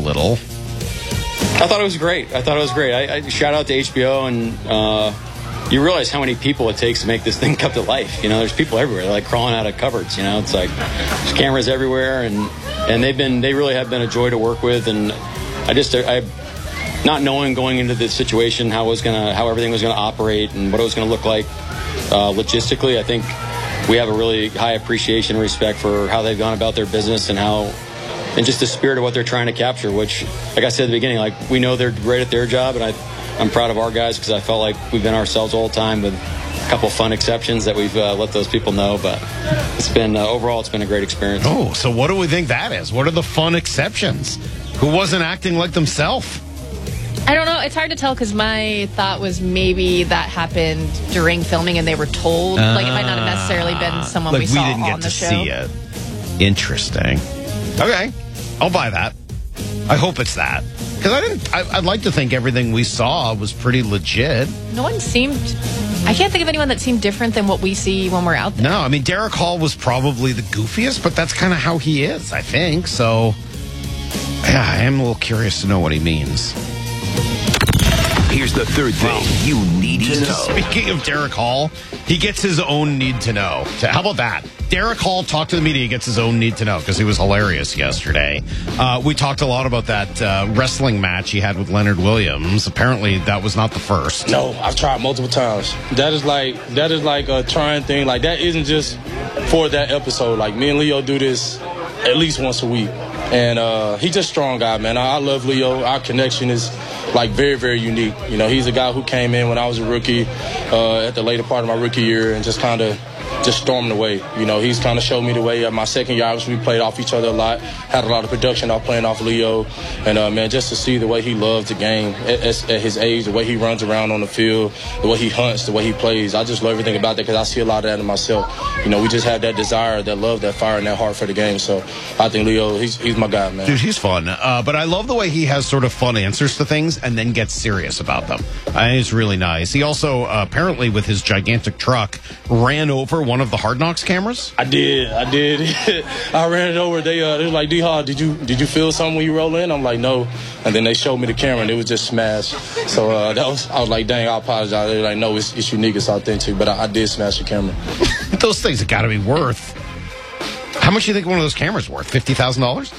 little. I thought it was great. I shout out to HBO, and you realize how many people it takes to make this thing come to life. You know, there's people everywhere, like crawling out of cupboards. You know, it's like there's cameras everywhere, and they really have been a joy to work with. And I not knowing going into this situation how everything was gonna operate and what it was gonna look like logistically, I think we have a really high appreciation and respect for how they've gone about their business and just the spirit of what they're trying to capture, which, like I said at the beginning, like we know they're great at their job, and I'm proud of our guys because I felt like we've been ourselves all the time with a couple fun exceptions that we've let those people know. But it's been overall, it's been a great experience. Oh, so what do we think that is? What are the fun exceptions? Who wasn't acting like themselves? I don't know. It's hard to tell because my thought was maybe that happened during filming and they were told. Like it might not have necessarily been someone we saw on the show. We didn't get to see it. Interesting. Okay, I'll buy that. I hope it's that. Because I'd like to think everything we saw was pretty legit. No one seemed... I can't think of anyone that seemed different than what we see when we're out there. No, I mean, Derek Hall was probably the goofiest, but that's kind of how he is, I think. So, yeah, I am a little curious to know what he means. Here's the third thing you need to know. Speaking of Derek Hall, he gets his own need to know. How about that? Derek Hall talked to the media, gets his own need to know because he was hilarious yesterday. We talked a lot about that wrestling match he had with Leonard Williams. Apparently, that was not the first. No, I've tried multiple times. That is like a trying thing. Like, that isn't just for that episode. Like, me and Leo do this at least once a week. And he's just a strong guy, man. I love Leo. Our connection is, like, very, very unique. You know, he's a guy who came in when I was a rookie at the later part of my rookie year and just kind of stormed the way. You know, he's kind of showed me the way. My second year, obviously, we played off each other a lot, had a lot of production off playing off Leo. And, man, just to see the way he loves the game at his age, the way he runs around on the field, the way he hunts, the way he plays. I just love everything about that because I see a lot of that in myself. You know, we just have that desire, that love, that fire, and that heart for the game. So I think Leo, he's my guy, man. Dude, he's fun. But I love the way he has sort of fun answers to things and then gets serious about them. It's really nice. He also, apparently, with his gigantic truck, ran over one of the Hard Knocks cameras. I did. I ran it over. They were like, D-Hard, did you feel something when you roll in? I'm like, no. And then they showed me the camera, and it was just smashed. So I was like, dang, I apologize. They were like, no, it's unique, it's authentic. But I did smash the camera. Those things have got to be worth. How much do you think one of those cameras worth? $50,000?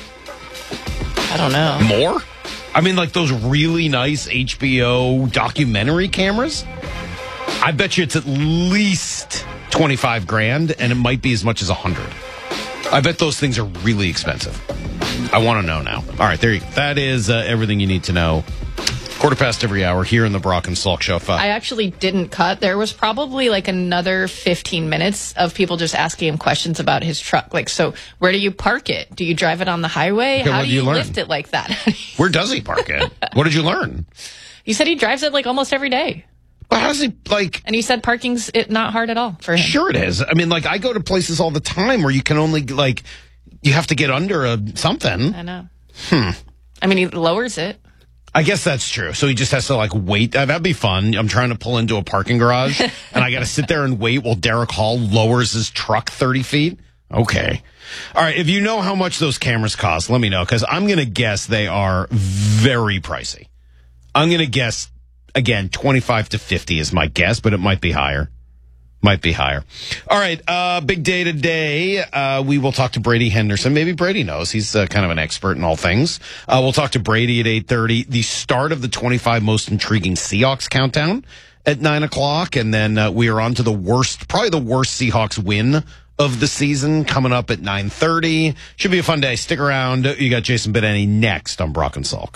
I don't know. More? I mean, like those really nice HBO documentary cameras? I bet you it's at least $25,000, and it might be as much as $100,000. I bet those things are really expensive. I want to know now. All right, there you go. That is everything you need to know. 1:15 every hour here in the Brock and Salk Show. I actually didn't cut. There was probably like another 15 minutes of people just asking him questions about his truck. Like, so where do you park it? Do you drive it on the highway? Okay, how do you learn? lift it like that? Where does he park it? What did you learn? He said he drives it like almost every day. Well, how does he, like... And he said parking's not hard at all for him. Sure it is. I mean, like, I go to places all the time where you can only, like, you have to get under something. I know. I mean, he lowers it. I guess that's true. So he just has to, like, wait. That'd be fun. I'm trying to pull into a parking garage, and I got to sit there and wait while Derek Hall lowers his truck 30 feet. Okay. All right. If you know how much those cameras cost, let me know, because I'm going to guess they are very pricey. I'm going to guess, again, 25 to 50 is my guess, but it might be higher. Might be higher. All right. Big day today. We will talk to Brady Henderson. Maybe Brady knows. He's kind of an expert in all things. We'll talk to Brady at 8:30. The start of the 25 most intriguing Seahawks countdown at 9 o'clock. And then we are on to probably the worst Seahawks win of the season coming up at 9:30. Should be a fun day. Stick around. You got Jason Benetti next on Brock and Salk.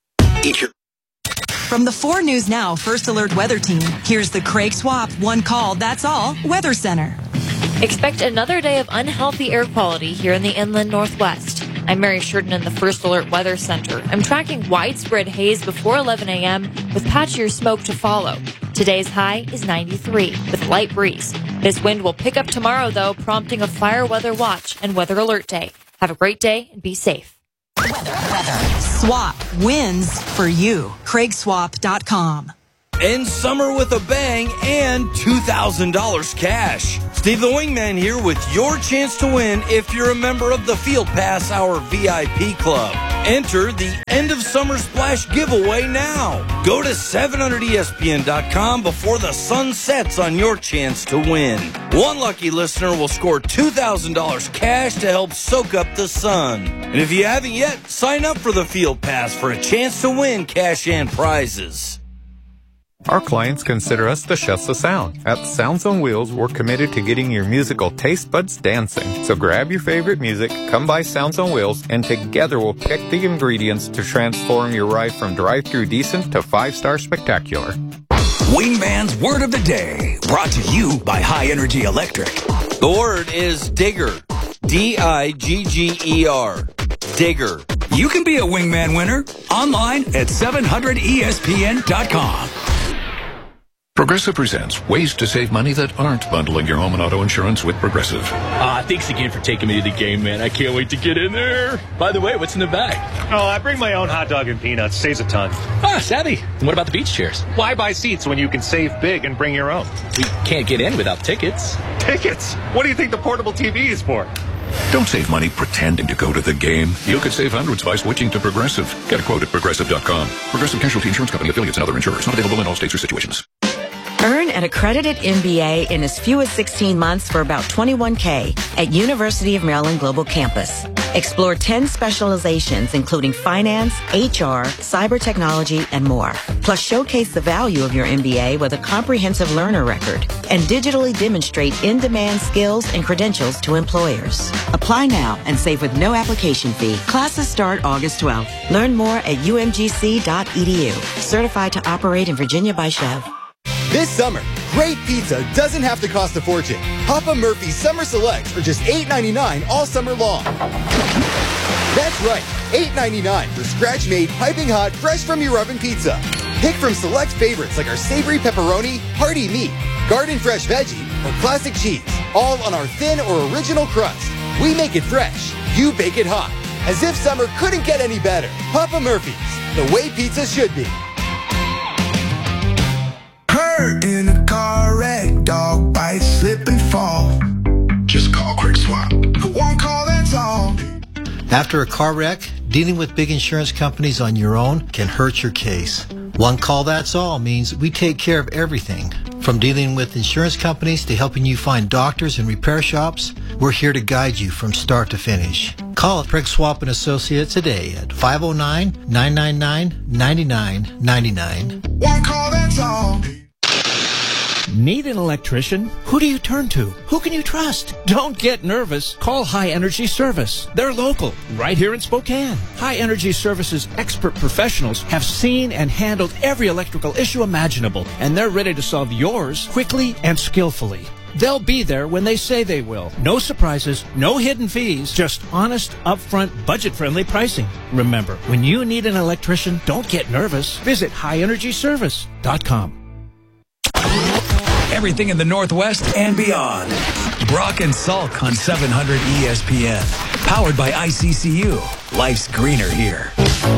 From the 4 News Now First Alert Weather Team, here's the Craig Swap One Call, That's All Weather Center. Expect another day of unhealthy air quality here in the inland Northwest. I'm Mary Sheridan in the First Alert Weather Center. I'm tracking widespread haze before 11 a.m. with patchier smoke to follow. Today's high is 93 with light breeze. This wind will pick up tomorrow, though, prompting a fire weather watch and weather alert day. Have a great day and be safe. Weather. Swap wins for you. CraigSwap.com. End summer with a bang and $2,000 cash. Steve the Wingman here with your chance to win if you're a member of the Field Pass Hour VIP Club. Enter the End of Summer Splash giveaway now. Go to 700ESPN.com before the sun sets on your chance to win. One lucky listener will score $2,000 cash to help soak up the sun. And if you haven't yet, sign up for the Field Pass for a chance to win cash and prizes. Our clients consider us the chefs of sound. At Sounds on Wheels, we're committed to getting your musical taste buds dancing. So grab your favorite music, come by Sounds on Wheels, and together we'll pick the ingredients to transform your ride from drive-through decent to 5-star spectacular. Wingman's Word of the Day, brought to you by High Energy Electric. The word is digger. D-I-G-G-E-R. Digger. You can be a Wingman winner online at 700ESPN.com. Progressive presents ways to save money that aren't bundling your home and auto insurance with Progressive. Thanks again for taking me to the game, man. I can't wait to get in there. By the way, what's in the bag? Oh, I bring my own hot dog and peanuts. Saves a ton. Savvy. And what about the beach chairs? Why buy seats when you can save big and bring your own? We can't get in without tickets. Tickets? What do you think the portable TV is for? Don't save money pretending to go to the game. You could save hundreds by switching to Progressive. Get a quote at Progressive.com. Progressive Casualty Insurance Company, affiliates, and other insurers. Not available in all states or situations. Earn an accredited MBA in as few as 16 months for about $21K at University of Maryland Global Campus. Explore 10 specializations, including finance, HR, cyber technology, and more. Plus, showcase the value of your MBA with a comprehensive learner record and digitally demonstrate in-demand skills and credentials to employers. Apply now and save with no application fee. Classes start August 12th. Learn more at umgc.edu. Certified to operate in Virginia by Chev. This summer, great pizza doesn't have to cost a fortune. Papa Murphy's Summer Selects are just $8.99 all summer long. That's right, $8.99 for scratch-made, piping hot, fresh from your oven pizza. Pick from select favorites like our savory pepperoni, hearty meat, garden fresh veggie, or classic cheese, all on our thin or original crust. We make it fresh, you bake it hot. As if summer couldn't get any better. Papa Murphy's, the way pizza should be. Hurt in a car wreck, dog bite, slip and fall. Just call Quick Swap. One call, that's all. After a car wreck, dealing with big insurance companies on your own can hurt your case. One call, that's all means we take care of everything. From dealing with insurance companies to helping you find doctors and repair shops, we're here to guide you from start to finish. Call Craig Swap & Associates today at 509-999-9999. One call, that's all. Need an electrician? Who do you turn to? Who can you trust? Don't get nervous. Call High Energy Service. They're local, right here in Spokane. High Energy Service's expert professionals have seen and handled every electrical issue imaginable, and they're ready to solve yours quickly and skillfully. They'll be there when they say they will. No surprises, no hidden fees, just honest, upfront, budget-friendly pricing. Remember, when you need an electrician, don't get nervous. Visit highenergyservice.com. Everything in the Northwest and beyond. Brock and Salk on 700 ESPN. Powered by ICCU. Life's greener here.